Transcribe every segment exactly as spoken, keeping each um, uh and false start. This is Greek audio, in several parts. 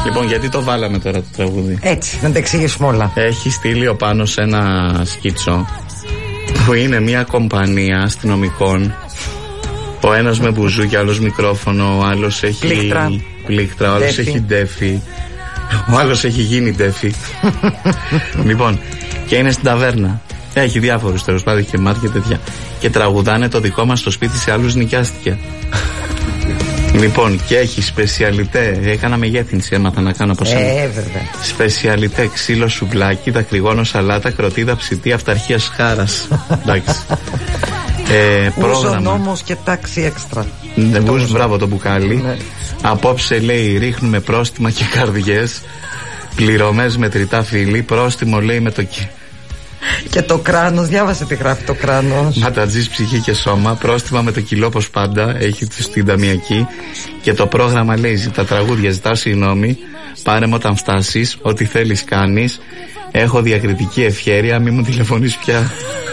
Λοιπόν, γιατί το βάλαμε τώρα το τραγούδι? Έτσι, να τα εξηγήσουμε όλα. Έχει στείλει ο Πάνος ένα σκίτσο που είναι μια κομπανία αστυνομικών. Ο ένας με μπουζούκι, ο άλλος μικρόφωνο, ο άλλος έχει πλήκτρα, πλήκτρα ο άλλος έχει ντέφι, ο άλλος έχει γίνει ντέφι. Λοιπόν, και είναι στην ταβέρνα. Έχει διάφορους τέλος πάντων και μάτια και τέτοια. Και τραγουδάνε το δικό μας στο σπίτι σε άλλους νοικιάστηκε. Λοιπόν, και έχει σπεσιαλιτέ. Έκανα μεγέθυνση, έμαθα να κάνω από σένα. Ε, βέβαια. Σπεσιαλιτέ, ξύλο σουβλάκι, δακρυγόνο σαλάτα, κροτίδα ψητή, αυταρχία χάρας. Εντάξει. Ε, πρόγραμμα. Νόμος και τάξη έξτρα. Ναι, μπούς, μπράβο το μπουκάλι. Ναι. Απόψε λέει ρίχνουμε πρόστιμα και καρδιές. Πληρωμές μετρητά φίλοι. Πρόστιμο λέει με το κι. Και το κράνος, διάβασε τι γράφει το κράνος. Ματατζής ψυχή και σώμα. Πρόστιμα με το κιλό όπως πάντα. Έχει στην ταμιακή. Και το πρόγραμμα λέει ζητά τραγούδια, ζητά συγγνώμη. Πάρε με όταν φτάσεις. Ό,τι θέλεις κάνεις. Έχω διακριτική ευχέρεια. Μη μου τηλεφωνείς πια.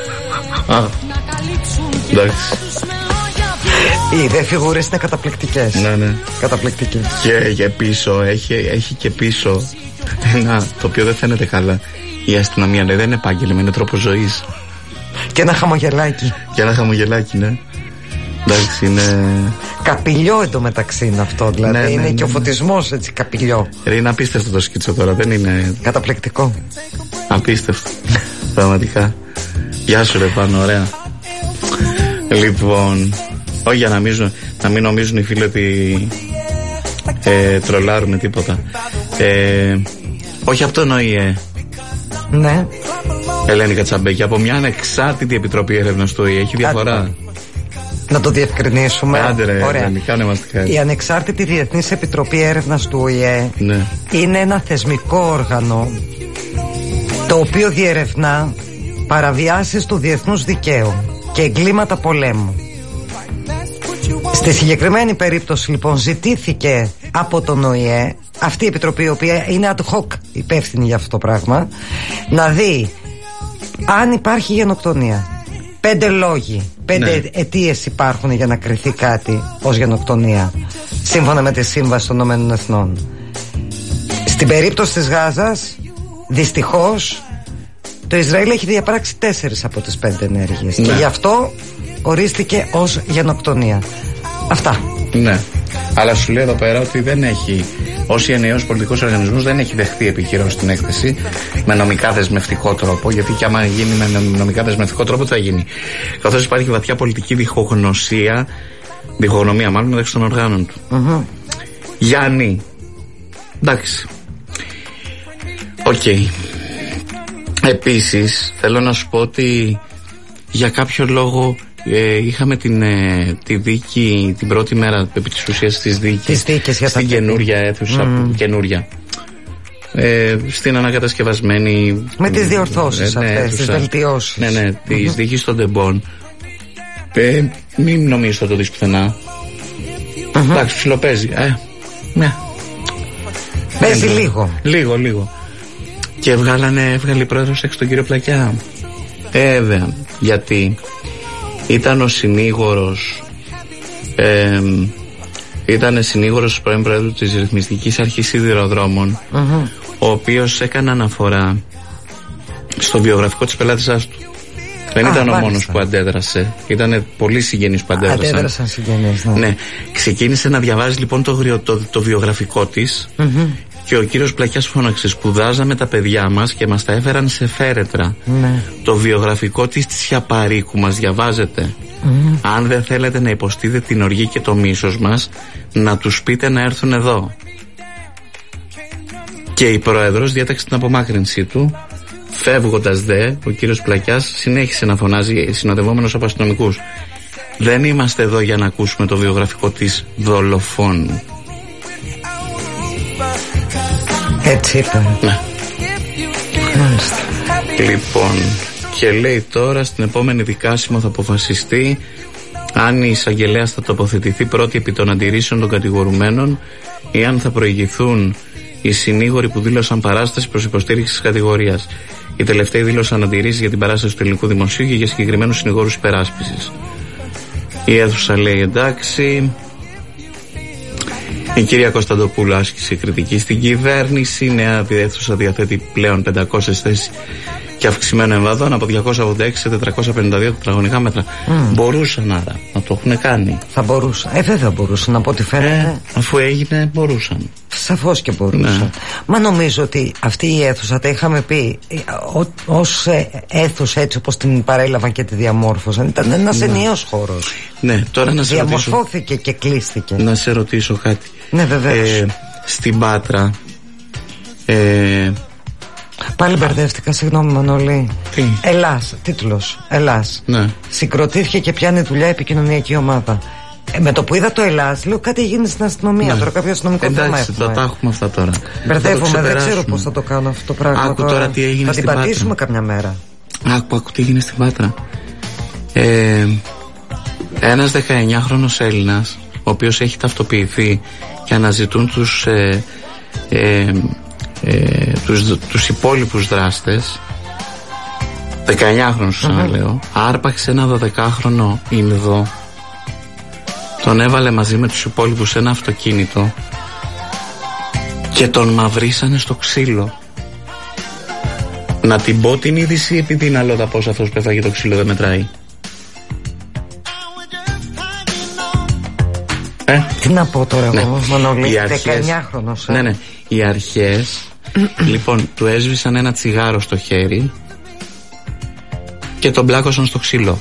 Εντάξει. Οι δε φιγούρες είναι καταπληκτικές. Ναι, ναι. Καταπληκτικές. Και για πίσω, έχει, έχει και πίσω ένα το οποίο δεν φαίνεται καλά. Η αστυνομία λέει δεν είναι επάγγελμα, είναι τρόπο ζωής. Και ένα χαμογελάκι. Και ένα χαμογελάκι, ναι. Εντάξει, είναι. Καπηλιό εντωμεταξύ είναι αυτό, δηλαδή. Ναι, ναι, είναι ναι, και ο φωτισμός έτσι, καπηλιό. Ρε, είναι απίστευτο το σκίτσο τώρα, δεν είναι. Καταπληκτικό. Απίστευτο. Πραγματικά. Γεια σου, ρε Πάνο, ωραία. Λοιπόν, όχι για να, μίζουν, να μην νομίζουν οι φίλοι ότι ε, τρολάρουμε τίποτα. Ε, όχι από τον ΟΗΕ. Ναι. Ελένη Κατσαμπέκη, από μια ανεξάρτητη επιτροπή έρευνας του ΟΗΕ. Έχει διαφορά. Άντε. Να το διευκρινίσουμε. Άντε ρε, ωραία. Ρε, η Ανεξάρτητη Διεθνής Επιτροπή Έρευνας του ΟΗΕ, ναι, είναι ένα θεσμικό όργανο το οποίο διερευνά παραβιάσεις του διεθνούς δικαίου και εγκλήματα πολέμου. Στη συγκεκριμένη περίπτωση λοιπόν ζητήθηκε από τον ΟΗΕ αυτή η επιτροπή, η οποία είναι ad hoc υπεύθυνη για αυτό το πράγμα, να δει αν υπάρχει γενοκτονία. Πέντε λόγοι, πέντε ναι. αιτίες υπάρχουν για να κριθεί κάτι ως γενοκτονία σύμφωνα με τη Σύμβαση των Ηνωμένων Εθνών. Στην περίπτωση της Γάζας, δυστυχώς, το Ισραήλ έχει διαπράξει τέσσερις από τις πέντε ενέργειες, ναι, και γι' αυτό ορίστηκε ως γενοκτονία. Αυτά. Ναι. Αλλά σου λέει εδώ πέρα ότι δεν έχει, ως ενιαίος πολιτικός οργανισμός δεν έχει δεχτεί επικυρώσει την έκθεση με νομικά δεσμευτικό τρόπο, γιατί και άμα γίνει με νομικά δεσμευτικό τρόπο τι θα γίνει? Καθώς υπάρχει βαθιά πολιτική διχογνωσία, διχογνωμία μάλλον μεταξύ των οργάνων του. Mm-hmm. Γιάννη, εντάξει, οκ. Okay. Επίσης θέλω να σου πω ότι για κάποιο λόγο Ε, είχαμε την, ε, τη δίκη την πρώτη μέρα επί της ουσίας της δίκης στην καινούρια αίθουσα, mm. καινούρια ε, στην ανακατασκευασμένη με τις διορθώσεις ε, ναι, αυτές, αίθουσα, τις βελτιώσεις, ναι, ναι, mm-hmm. της δίκης των τεμπών. ε, μην νομίζεις ότι το δεις πουθενά. mm-hmm. Εντάξει, ψιλοπαίζει ε, ναι. Παίζει λίγο λίγο, λίγο. Και βγάλανε, έβγαλε η πρόεδρος έξω τον κύριο Πλακιά. Ε, βέβαια, γιατί ήταν ο συνήγορος ε, ήταν συνήγορος του πρώην πρόεδρου της Ρυθμιστικής Αρχής Σιδηροδρόμων, mm-hmm. ο οποίος έκανε αναφορά στο βιογραφικό της πελάτησάς του. Δεν ah, ήταν μάλιστα. ο μόνος που αντέδρασε. Ήταν πολλοί συγγενείς που αντέδρασαν. Αντέδρασαν συγγενείς, ναι. ναι. Ξεκίνησε να διαβάζει λοιπόν το, το, το βιογραφικό της, mm-hmm. και ο κύριος Πλακιάς φώναξε: σπουδάζαμε τα παιδιά μας και μας τα έφεραν σε φέρετρα. Ναι. Το βιογραφικό της της Χιαπαρίκου μας διαβάζετε. Mm. Αν δεν θέλετε να υποστείτε την οργή και το μίσος μας, να τους πείτε να έρθουν εδώ. Και η πρόεδρος διέταξε την απομάκρυνσή του. Φεύγοντας δε, ο κύριος Πλακιάς συνέχισε να φωνάζει, συνοδευόμενος από αστυνομικούς: δεν είμαστε εδώ για να ακούσουμε το βιογραφικό της δολοφόνου. Έτσι είπαμε. Ναι. Λοιπόν, και λέει τώρα στην επόμενη δικάσιμο θα αποφασιστεί αν η εισαγγελέας θα τοποθετηθεί πρώτη επί των αντιρρήσεων των κατηγορουμένων ή αν θα προηγηθούν οι συνήγοροι που δήλωσαν παράσταση προς υποστήριξη της κατηγορίας. Οι τελευταίοι δήλωσαν αντιρρήσεις για την παράσταση του ελληνικού δημοσίου και για συγκεκριμένους συνηγόρους υπεράσπισης. Η αίθουσα λέει εντάξει. Η κυρία Κωνσταντοπούλου άσκησε κριτική στην κυβέρνηση. Η νέα αίθουσα διαθέτει πλέον πεντακόσιες θέσεις και αυξημένο εμβαδόν από διακόσια ογδόντα έξι σε τετρακόσια πενήντα δύο τετραγωνικά μέτρα. Mm. Μπορούσαν άρα να το έχουν κάνει. Θα μπορούσαν. Ε, δεν θα μπορούσαν από ό,τι φαίνεται. Ε, αφού έγινε, μπορούσαν. Σαφώς και μπορούσαν. Ναι. Μα νομίζω ότι αυτή η αίθουσα, τα είχαμε πει, ως αίθουσα έτσι όπως την παρέλαβαν και τη διαμόρφωσαν, ήταν ένας ναι. ενιαίος χώρος. Ναι, τώρα να σε διαμορφώθηκε ρωτήσω, και κλείστηκε. Να σε ρωτήσω κάτι. Ναι, βεβαίως. Ε, στην Πάτρα. Ε, Πάλι μπερδεύτηκα, συγγνώμη Μανώλη. Τι? Ελλάς, τίτλος. Ελλάς. Ναι. Συγκροτήθηκε και πιάνει δουλειά επικοινωνιακή ομάδα. Ε, με το που είδα το Ελλάς, λέω κάτι γίνει στην αστυνομία. Ναι. Τώρα κάποιο αστυνομικό θέμα έχουμε. Εντάξει, θα τα έχουμε αυτά τώρα. Μπερδεύομαι, δεν ξέρω πώς θα το κάνω αυτό το πράγμα. Άκου τώρα, τώρα τι έγινε θα στην Πάτρα. Θα την πατήσουμε καμιά μέρα. Άκου, άκου τι έγινε στην Πάτρα. Ε, ένας δεκαεννιάχρονος Έλληνας, ο οποίος έχει ταυτοποιηθεί και αναζητούν τους, ε, ε, ε, τους, τους υπόλοιπους δράστες, δεκαεννιάχρονος ξαναλέω, mm-hmm. άρπαξε ένα δωδεκάχρονο Ινδό, τον έβαλε μαζί με τους υπόλοιπους σε ένα αυτοκίνητο και τον μαυρίσανε στο ξύλο. Να την πω την είδηση, επειδή είναι αλλότα πως αυτός που έφαγε το ξύλο δεν μετράει. Ε? Τι να πω τώρα ναι. εγώ, Μανώλη, δεκαεννιάχρονος. Ε? Ναι, ναι. Οι αρχές λοιπόν του έσβησαν ένα τσιγάρο στο χέρι και τον πλάκωσαν στο ξύλο.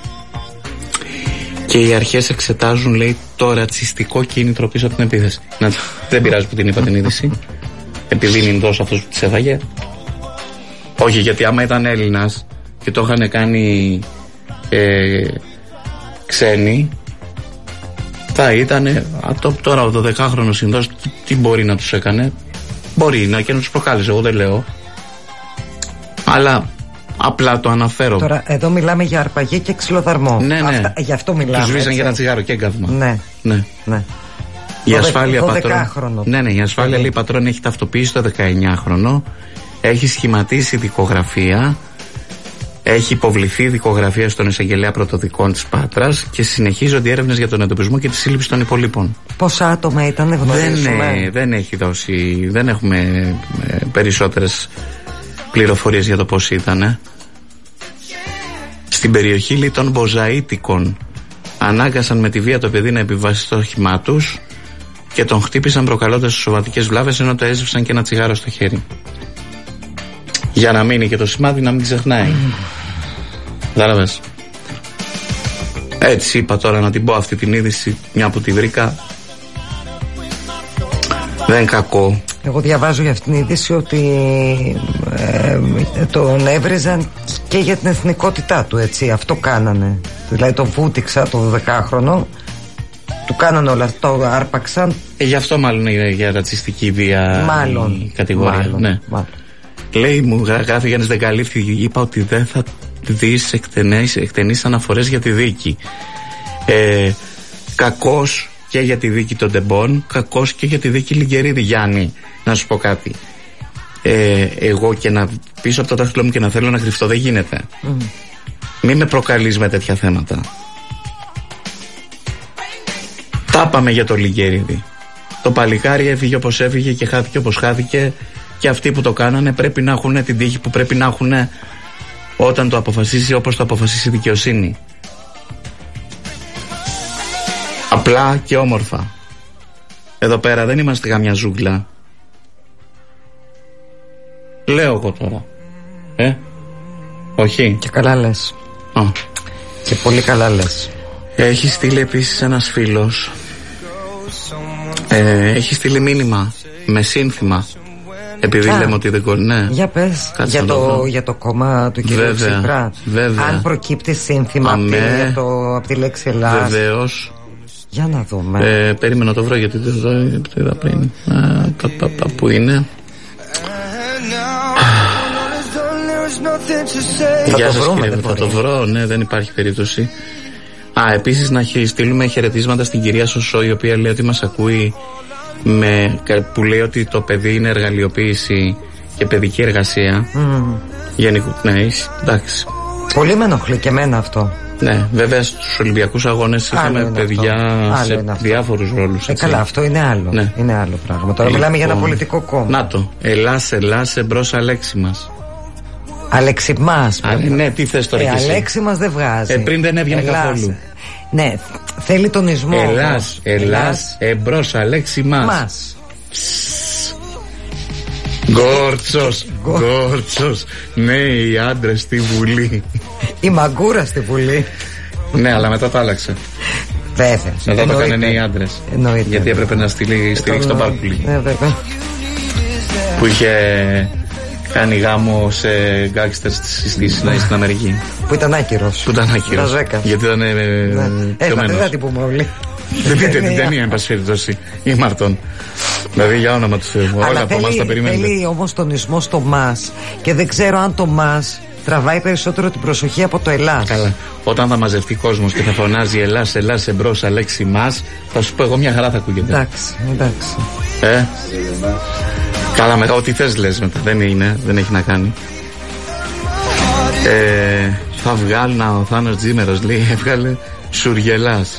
Και οι αρχές εξετάζουν, λέει, το ρατσιστικό κίνητρο πίσω από την επίθεση. Να, δεν πειράζει που την είπα την είδηση, επειδή είναι Ινδός αυτός που της έφαγε. Όχι, γιατί άμα ήταν Έλληνας και το είχαν κάνει ε, ξένοι, θα ήτανε, τώρα ο δωδεκάχρονος Ινδός τι, τι μπορεί να τους έκανε? Μπορεί να και να τους προκάλεσε, εγώ δεν λέω, αλλά απλά το αναφέρω. Τώρα εδώ μιλάμε για αρπαγή και ξυλοδαρμό. Ναι, ναι. Αυτά, γι' αυτό μιλάμε. Τους σβήσαν για ένα τσιγάρο και εγκάβημα. Ναι, ναι, ναι. Η το ασφάλεια πατρών. Ναι, ναι, η ασφάλεια, λέει, πατρών έχει ταυτοποιήσει το δεκαεννιάχρονο, έχει σχηματίσει δικογραφία, έχει υποβληθεί δικογραφία στον εισαγγελέα πρωτοδικών της Πάτρας και συνεχίζονται οι έρευνες για τον εντοπισμό και τη σύλληψη των υπολείπων. Πόσα άτομα ήταν, γνωρίζουμε? Δεν, δεν έχει δώσει, δεν έχουμε ε, περισσότερες πληροφορίες για το πώς ήταν. Ε. Στην περιοχή, λέει, των Μποζαΐτικων ανάγκασαν με τη βία το παιδί να επιβάσει στο όχημά τους και τον χτύπησαν προκαλώντας σωματικές βλάβες, ενώ το έσβησαν και ένα τσιγάρο στο χέρι. Για να μείνει και το σημάδι να μην ξεχνάει. Κατάλαβες. Έτσι είπα τώρα να την πω αυτή την είδηση, μια που τη βρήκα. Δεν είναι κακό. Εγώ διαβάζω για αυτήν την είδηση ότι ε, τον έβριζαν και για την εθνικότητά του, έτσι. Αυτό κάνανε. Δηλαδή τον βούτυξα το δωδεκάχρονο, του κάνανε όλα αυτά, το άρπαξαν. Ε, γι' αυτό μάλλον είναι για ρατσιστική βία. Μάλλον. Η κατηγορία. Μάλλον, ναι. Μάλλον. Λέει, μου γράφει Γιάννης Δεγκαλίφτη, είπα ότι δεν θα δεις εκτενείς, εκτενείς αναφορές για τη δίκη. Ε, κακός και για τη δίκη των Ντεμπών, κακός και για τη δίκη Λιγκερίδη. Γιάννη, να σου πω κάτι. Ε, εγώ και να πίσω από το δάχτυλό μου και να θέλω να κρυφτώ δεν γίνεται. Mm. Μην με προκαλείς με τέτοια θέματα. Τα πάμε για το Λιγκερίδη. Το παλικάρι έφυγε όπως έφυγε και χάθηκε όπως χάθηκε. Και αυτοί που το κάνανε πρέπει να έχουν την τύχη που πρέπει να έχουν όταν το αποφασίσει, όπως το αποφασίσει η δικαιοσύνη. Απλά και όμορφα. Εδώ πέρα δεν είμαστε καμιά ζούγκλα. Λέω εγώ τώρα. Ε, όχι. Και καλά λες. Α. Και πολύ καλά λες. Έχει στείλει επίσης ένας φίλος, ε, έχει στείλει μήνυμα με σύνθημα. Επειδή Α, λέμε ότι δεν κολλάει. Ναι. Για πες. Για το, το για το κόμμα του κ. Τσίπρα. Βέβαια. Αν προκύπτει σύνθημα Αμέ, από, το, από τη λέξη Ελλάδα. Βεβαίως. Για να δούμε. Ε, περίμενα να το βρω γιατί δεν το είδα πριν. Α, πα, πα, πα, πού είναι? Γεια σας, κύριε. Θα το βρω. Ναι, δεν υπάρχει περίπτωση. Α, επίσης να στείλουμε χαιρετίσματα στην κυρία Σωσό, η οποία λέει ότι μας ακούει, με, που λέει ότι το παιδί είναι εργαλειοποίηση και παιδική εργασία. Mm. Γενικού, ναι, εντάξει. Πολύ με ενοχλεί και εμένα αυτό. Ναι, βέβαια στους Ολυμπιακούς Αγώνες είχαμε παιδιά σε διάφορους ρόλους. Ε, καλά, αυτό είναι άλλο. Ναι. Είναι άλλο πράγμα. Τώρα ε, μιλάμε λοιπόν, για ένα πολιτικό κόμμα. Να το. Ελλάς, Ελλάς, εμπρός Αλέξη μας. Αλέξη μας. Α, ναι, τι θες τώρα ε, κι εσύ. Αλέξη μας δεν βγάζει. Ε, πριν δεν έβγαινε καθόλου. Ναι, θέλει τονισμό. Ελλάς, Ελλάς, εμπρός Αλέξη μας. Μας. Γκόρτσος, Γκόρτσος. Ναι, οι άντρες στη Βουλή. Η μαγκούρα στη Βουλή. Ναι, αλλά μετά το άλλαξε. Βέβαια. Μετά το κάνανε οι άντρες. Εννοείται. Γιατί έπρεπε να στηρίξει τον Πάρκουλη. Ναι, βέβαια. Που είχε κάνει γάμο σε γκάγκστερς στην Αμερική. Που ήταν άκυρος. Που ήταν άκυρος. Γιατί ήταν πιωμένος. Δεν θα την πούμε όλοι. Δεν δείτε την ταινία, εν πάση περιπτώσει. Ή Μαρτών. Δηλαδή για όνομα του Θεού. Όλα από εμάς τα περιμένετε. Θέλει όμως τονισμό στο μας. Και δεν ξέρω αν το μας τραβάει περισσότερο την προσοχή από το Ελλάς. Καλά. Όταν θα μαζευτεί κόσμος και θα φωνάζει Ελλάς, Ελλάς, εμπρός, Αλέξη μας, θα σου πω εγώ μια χαρά θα ακούγεται. Εντάξει, εντάξει. Ε. Καλά, μετά ό,τι θες λες μετά. Δεν είναι, δεν έχει να κάνει. Ε, θα βγάλουν ο Θάνος Τζίμερος, λέει, έβγαλε Σουργελάς.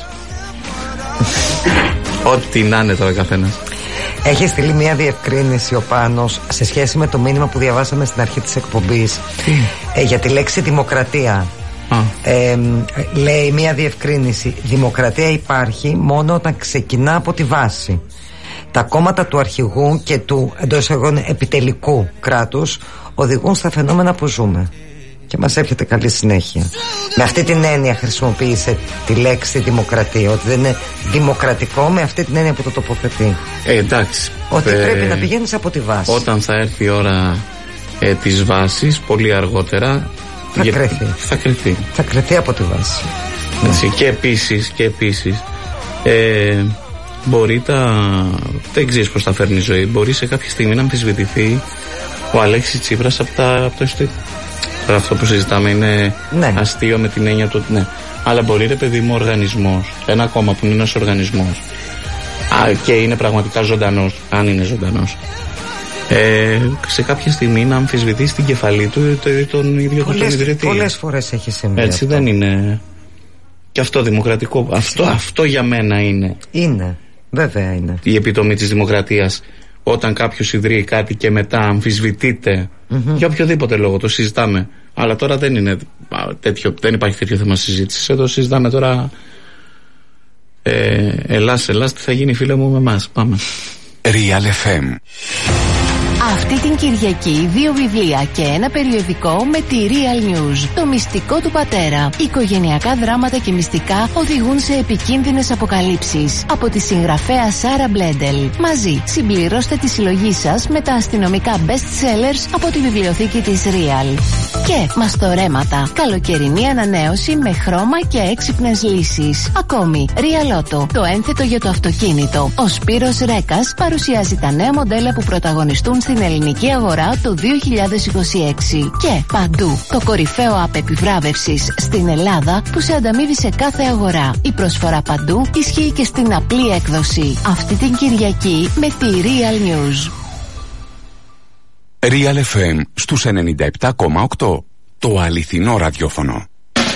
Ό,τι να είναι τώρα καθένας. Έχει στείλει μια διευκρίνηση ο Πάνος σε σχέση με το μήνυμα που διαβάσαμε στην αρχή της εκπομπής ε, για τη λέξη δημοκρατία. Ε, λέει μια διευκρίνηση. Δημοκρατία υπάρχει μόνο όταν ξεκινά από τη βάση. Τα κόμματα του αρχηγού και του εντός εγών επιτελικού κράτους οδηγούν στα φαινόμενα που ζούμε. Και μας έρχεται καλή συνέχεια. Με αυτή την έννοια χρησιμοποίησε τη λέξη δημοκρατία. Ότι δεν είναι δημοκρατικό, με αυτή την έννοια που το τοποθετεί. Ε, εντάξει. Ότι ε, πρέπει να πηγαίνεις από τη βάση. Όταν θα έρθει η ώρα ε, της βάσης, πολύ αργότερα θα για, κρυθεί. Θα κρυθεί. Θα κρυθεί από τη βάση. Έτσι, ναι. Και επίσης, και επίσης ε, μπορεί τα. Δεν ξέρεις πως θα φέρνει η ζωή. Μπορεί σε κάποια στιγμή να αμφισβητηθεί ο Αλέξης Τσίπρας από, τα, από το ιστορικό. Αυτό που συζητάμε είναι ναι. αστείο με την έννοια του ότι ναι. Αλλά μπορεί, ρε παιδί μου, ο οργανισμός, ένα κόμμα που είναι ένας οργανισμός α, και είναι πραγματικά ζωντανός, αν είναι ζωντανός, ε, σε κάποια στιγμή να αμφισβητήσει την κεφαλή του ή τον ίδιο τον ιδρυτή. Πολλές φορές έχει συμβεί. Έτσι αυτό. Δεν είναι. Και αυτό δημοκρατικό. Αυτό, αυτό για μένα είναι. Είναι. Βέβαια είναι. Η επιτομή της δημοκρατίας. Όταν κάποιος ιδρύει κάτι και μετά αμφισβητείται mm-hmm. για οποιοδήποτε λόγο, το συζητάμε. Αλλά τώρα δεν είναι τέτοιο, δεν υπάρχει τέτοιο θέμα συζήτησης. Εδώ συζητάμε τώρα ε, Ελλάς, Ελλάς, τι θα γίνει, φίλε μου, με εμάς. Πάμε. Real εφ εμ. Αυτή την Κυριακή δύο βιβλία και ένα περιοδικό με τη Real News. Το μυστικό του πατέρα. Οικογενειακά δράματα και μυστικά οδηγούν σε επικίνδυνες αποκαλύψεις. Από τη συγγραφέα Σάρα Μπλέντελ. Μαζί συμπληρώστε τη συλλογή σας με τα αστυνομικά best sellers από τη βιβλιοθήκη της Real. Και μαστορέματα. Καλοκαιρινή ανανέωση με χρώμα και έξυπνες λύσεις. Ακόμη, Real Auto. Το ένθετο για το αυτοκίνητο. Ο Σπύρος Ρέκας παρουσιάζει τα νέα μοντέλα που πρωταγωνιστούν στην ελληνική αγορά το δύο χιλιάδες είκοσι έξι. Και παντού το κορυφαίο app επιβράβευσης στην Ελλάδα που σε ανταμείβει σε κάθε αγορά. Η προσφορά παντού ισχύει και στην απλή έκδοση. Αυτή την Κυριακή με τη Real News. Real εφ εμ στους ενενήντα επτά κόμμα οκτώ. Το αληθινό ραδιόφωνο.